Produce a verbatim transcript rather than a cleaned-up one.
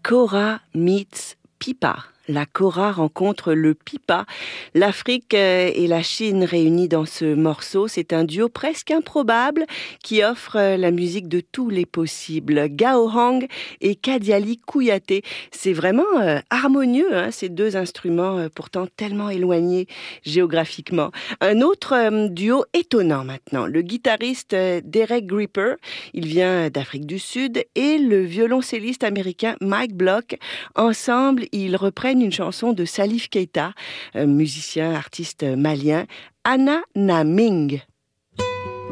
Kora meets Pipa. La Kora rencontre le Pipa. L'Afrique et la Chine réunies dans ce morceau, c'est un duo presque improbable qui offre la musique de tous les possibles. Gao Hong et Kadiali Kouyaté. C'est vraiment euh, harmonieux, hein, ces deux instruments euh, pourtant tellement éloignés géographiquement. Un autre euh, duo étonnant maintenant, le guitariste euh, Derek Gripper, il vient d'Afrique du Sud, et le violoncelliste américain Mike Block. Ensemble, ils reprennent une chanson de Salif Keita, musicien, artiste malien, Anna Naming.